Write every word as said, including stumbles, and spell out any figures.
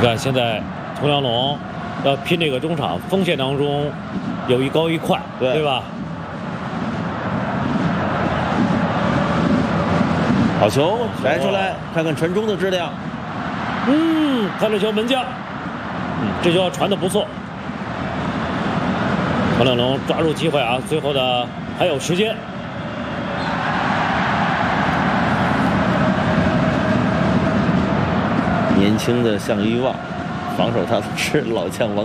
看现在佟良龙要拼这个中场锋线当中有一高一快， 对对吧？ 好球来出来，看看传中的质量。 嗯，看这球门将，嗯，这球传的不错。佟良龙抓住机会啊，最后的还有时间。 年轻的项玉旺，防守他的是老将王。